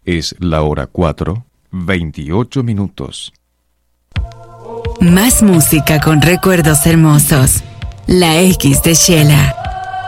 Es la hora 4:28. Más música con recuerdos hermosos. La X de Shela.